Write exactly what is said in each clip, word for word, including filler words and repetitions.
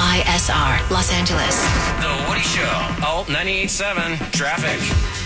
I S R, Los Angeles. The Woody Show. Alt ninety-eight point seven. Traffic.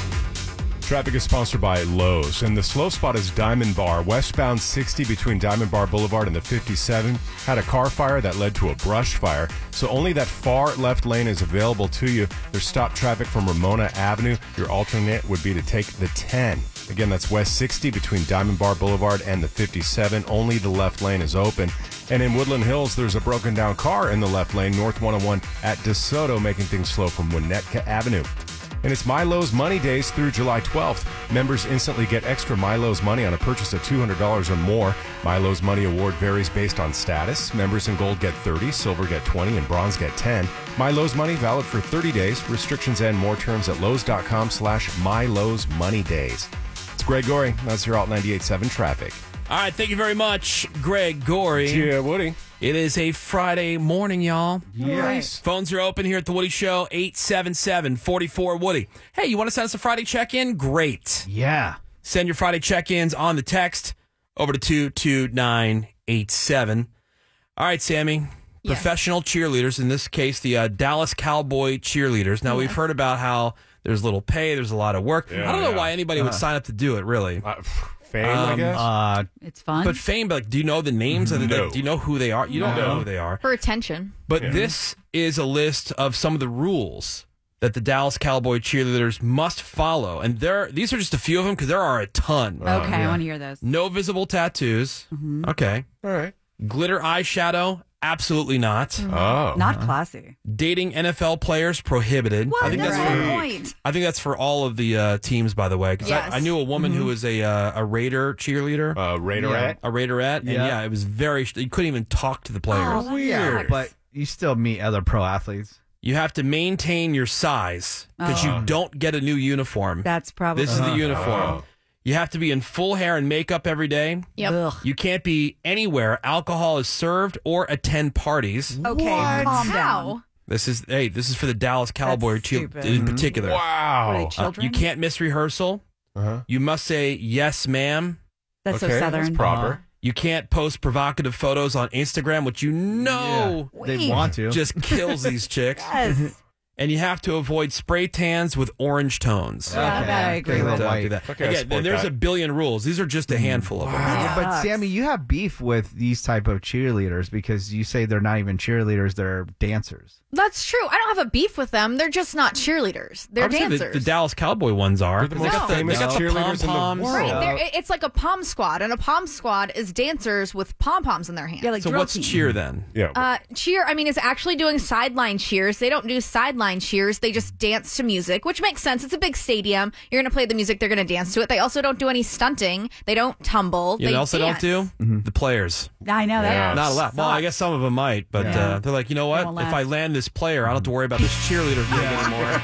Traffic is sponsored by Lowe's, and the slow spot is Diamond Bar. Westbound sixty between Diamond Bar Boulevard and the fifty-seven had a car fire that led to a brush fire, so only that far left lane is available to you. There's stop traffic from Ramona Avenue. Your alternate would be to take the ten. Again, that's West sixty between Diamond Bar Boulevard and the fifty-seven. Only the left lane is open. And in Woodland Hills, there's a broken down car in the left lane, North one oh one at DeSoto, making things slow from Winnetka Avenue. And it's Milo's Money Days through July twelfth. Members instantly get extra Milo's Money on a purchase of two hundred dollars or more. Milo's Money Award varies based on status. Members in gold get thirty, silver get twenty, and bronze get ten. Milo's Money valid for thirty days. Restrictions and more terms at Lowe's.com slash Milo's Money Days. It's Greg Gorey. That's your Alt ninety-eight point seven traffic. All right, thank you very much, Greg Gorey. Yeah, Woody. It is a Friday morning, y'all. Yes. Phones are open here at the Woody Show, eight seven seven, four four, Woody. Hey, you want to send us a Friday check-in? Great. Yeah. Send your Friday check-ins on the text over to two two nine eight seven. All right, Sammy. Yes. Professional cheerleaders, in this case, the uh, Dallas Cowboy cheerleaders. Now, Yes. we've heard about how there's little pay, there's a lot of work. Yeah, I don't know yeah. why anybody would sign up to do it, really. Uh, fame, I Um, guess? Uh, It's fun. But fame, but like, do you know the names? of the, No. Do you know who they are? You don't No. know who they are. For attention. But this is a list of some of the rules that the Dallas Cowboy cheerleaders must follow. And there, these are just a few of them because there are a ton. Okay, I want to hear those. No visible tattoos. Okay. All right. Glitter eyeshadow. Absolutely not. Oh. Not classy. Dating N F L players prohibited. What? I think that's That's for. the point. I think that's for all of the uh, teams, by the way. Because Yes. I, I knew a woman who was a uh, a Raider cheerleader, Uh, Raiderette? a Raiderette, and Yeah. yeah, it was very. You couldn't even talk to the players. Oh, yeah, but you still meet other pro athletes. You have to maintain your size because Oh. you don't get a new uniform. That's probably. This is the uniform. You have to be in full hair and makeup every day. Yep. Ugh. You can't be anywhere alcohol is served or attend parties. Okay, calm down. How? This is hey, this is for the Dallas Cowboy That's cheer- stupid. in particular. What are Wow. they, Uh, children? you can't miss rehearsal. Uh-huh. You must say yes, ma'am. That's Okay, so southern. that's proper. You can't post provocative photos on Instagram, which you know They Wait. want to. just kills these chicks. Yes. And you have to avoid spray tans with orange tones. Yeah, that I agree Take a with. little Don't do white. that. Okay, I Again, support there's that. a billion rules. These are just a handful of them. Yeah, but Sucks. Sammy, you have beef with these type of cheerleaders because you say they're not even cheerleaders; they're dancers. That's true. I don't have a beef with them. They're just not cheerleaders. They're I would say the- dancers. The, Dallas Cowboy ones are. They're the They most got the- famous they got the cheerleaders in the pom-poms. world. Right. Yeah. They're, it- it's like a pom squad, and a pom squad is dancers with pom poms in their hands. Yeah, like So drill what's team. cheer then? Yeah. Uh, cheer, I mean, is actually doing sideline cheers. They don't do sideline cheers. They just dance to music, which makes sense. It's a big stadium. You're going to play the music. They're going to dance to it. They also don't do any stunting. They don't tumble. You they know what else they don't dance. do? The players. I know that. Yeah. Not a lot. Well, I sucks. guess some of them might, but Yeah. uh, they're like, you know They what? won't If I last. land this player, I don't have to worry about this cheerleader thing anymore.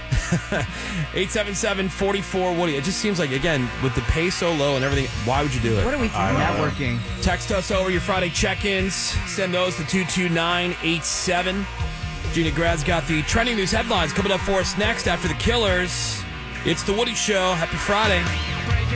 eight seven seven, four four, Woody. It just seems like, again, with the pay so low and everything, why would you do it? What are we doing? Networking. Text us over your Friday check-ins. Send those to two two nine eight seven. Gina Grad's got the trending news headlines coming up for us next after the Killers. It's The Woody Show. Happy Friday.